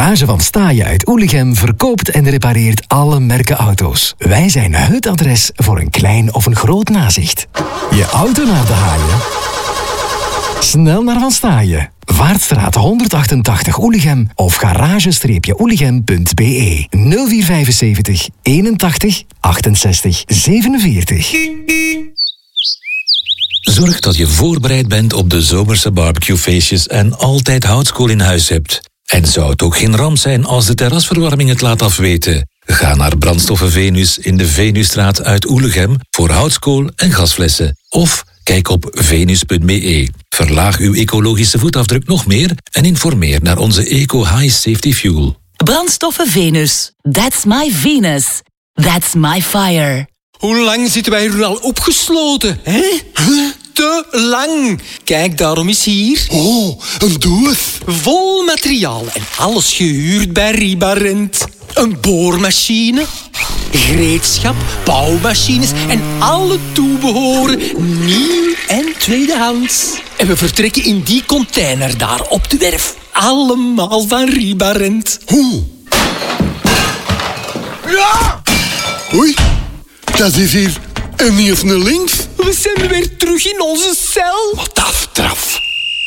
Garage van Staaien uit Oelichem verkoopt en repareert alle merken auto's. Wij zijn het adres voor een klein of een groot nazicht. Je auto naar de haaien? Snel naar Van Staaien. Vaartstraat 188 Oelichem of garage-oelichem.be 0475 81 68 47. Zorg dat je voorbereid bent op de zomerse barbecuefeestjes en altijd houtskool in huis hebt. En zou het ook geen ramp zijn als de terrasverwarming het laat afweten? Ga naar Brandstoffen Venus in de Venusstraat uit Oelichem voor houtskool en gasflessen. Of kijk op venus.be. Verlaag uw ecologische voetafdruk nog meer en informeer naar onze Eco High Safety Fuel. Brandstoffen Venus. That's my Venus. That's my fire. Hoe lang zitten wij hier al opgesloten, hè? Te lang. Kijk, daarom is hier... Oh, een doos. Vol materiaal en alles gehuurd bij Ribarent. Een boormachine, gereedschap, bouwmachines en alle toebehoren, nieuw en tweedehands. En we vertrekken in die container daar op de werf. Allemaal van Ribarent. Hoe? Ja! Oei, dat is hier en niet eens naar links. We zijn weer terug in onze cel. Wat aftraf.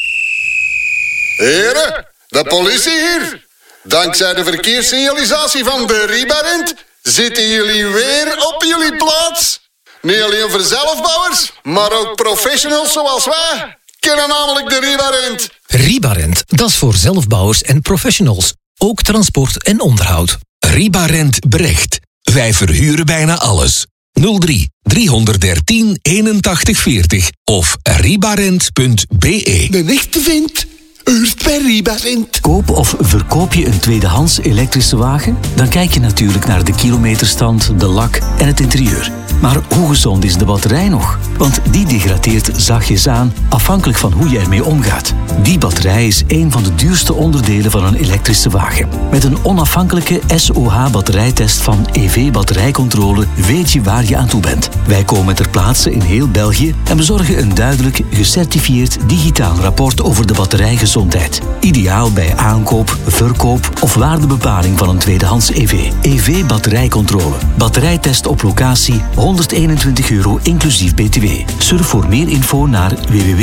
Heren, de politie hier. Dankzij de verkeerssignalisatie van de Ribarent zitten jullie weer op jullie plaats. Niet alleen voor zelfbouwers, maar ook professionals zoals wij kennen namelijk de Ribarent. Ribarent, dat is voor zelfbouwers en professionals. Ook transport en onderhoud. Ribarent Brecht. Wij verhuren bijna alles. 03 313 81 40 of ribarent.be. De echte vent huurt bij Ribarent. Koop of verkoop je een tweedehands elektrische wagen? Dan kijk je natuurlijk naar de kilometerstand, de lak en het interieur. Maar hoe gezond is de batterij nog? Want die degradeert zachtjes aan, afhankelijk van hoe je ermee omgaat. Die batterij is een van de duurste onderdelen van een elektrische wagen. Met een onafhankelijke SOH-batterijtest van EV Batterijcontrole weet je waar je aan toe bent. Wij komen ter plaatse in heel België en bezorgen een duidelijk, gecertifieerd digitaal rapport over de batterijgezondheid. Ideaal bij aankoop, verkoop of waardebepaling van een tweedehands EV. EV Batterijcontrole. Batterijtest op locatie, €121 inclusief BTW. Surf voor meer info naar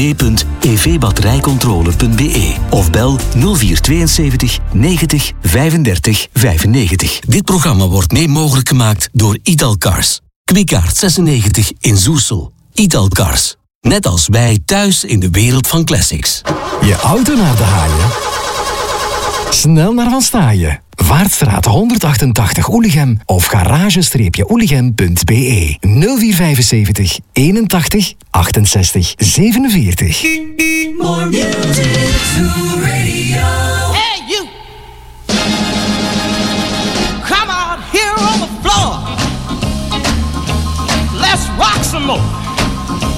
www.evbatterijcontrole.be of bel 0472 90 35 95. Dit programma wordt mee mogelijk gemaakt door Italcars. Kwikaart 96 in Zoesel. Italcars. Net als wij thuis in de wereld van classics. Je auto naar de haaien? Snel naar Van Staaien. Vaartstraat 188 Oelichem of garage-oelichem.be 0475 81 68 47. More music to radio. Hey, you! Come out here on the floor. Let's rock some more.